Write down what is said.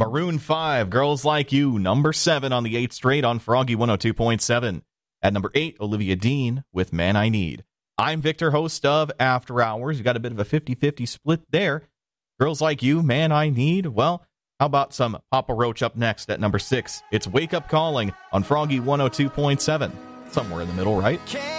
Maroon 5, Girls Like You, number 7 on the 8th straight on Froggy 102.7. At number 8, Olivia Dean with Man I Need. I'm Victor, host of After Hours. You got a bit of a 50-50 split there. Girls Like You, Man I Need. Well, how about some Papa Roach up next at number 6? It's Wake Up Calling on Froggy 102.7. Somewhere in the middle, right?